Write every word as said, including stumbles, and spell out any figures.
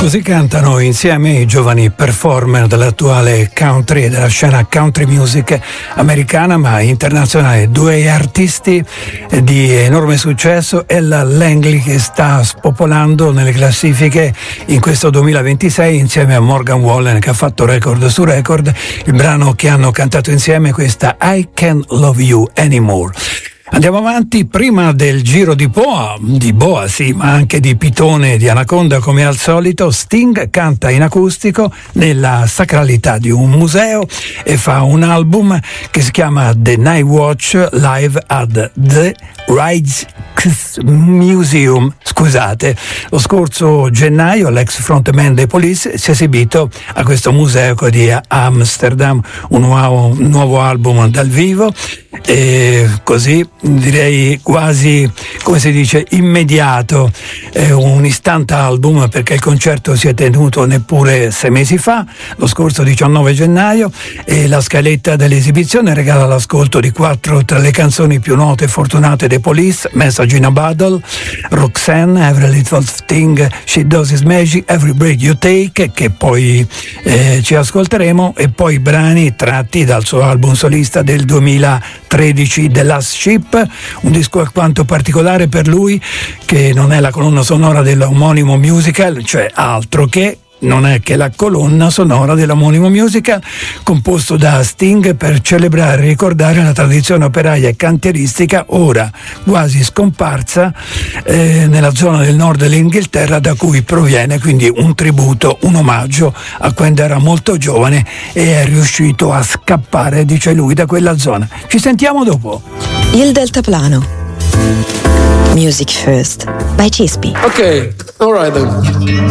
Così cantano insieme i giovani performer dell'attuale country e della scena country music americana ma internazionale. Due artisti di enorme successo, Ella Langley che sta spopolando nelle classifiche in questo duemilaventisei insieme a Morgan Wallen che ha fatto record su record. Il brano che hanno cantato insieme, questa I Can't Love You Anymore. Andiamo avanti, prima del giro di boa, di boa sì, ma anche di pitone e di anaconda come al solito. Sting canta in acustico nella sacralità di un museo e fa un album che si chiama The Night Watch Live at the Rijksmuseum. Scusate, lo scorso gennaio l'ex frontman dei Police si è esibito a questo museo di Amsterdam, un nuovo, un nuovo album dal vivo e così direi quasi, come si dice, immediato, eh, un instant album, perché il concerto si è tenuto neppure sei mesi fa, lo scorso diciannove gennaio, e la scaletta dell'esibizione regala l'ascolto di quattro tra le canzoni più note e fortunate dei Police: Message in a Bottle, Roxanne, Every Little Thing She Does Is Magic, Every Breath You Take, che poi eh, ci ascolteremo, e poi brani tratti dal suo album solista del duemilatredici, The Last Ship, un disco alquanto particolare per lui, che non è la colonna sonora dell'omonimo musical, cioè altro che, non è che la colonna sonora dell'omonimo musical, composto da Sting per celebrare e ricordare la tradizione operaia e cantieristica ora quasi scomparsa eh, nella zona del nord dell'Inghilterra da cui proviene, quindi un tributo, un omaggio a quando era molto giovane e è riuscito a scappare, dice lui, da quella zona. Ci sentiamo dopo. Il deltaplano. Music First by Cispi. Ok, alright then.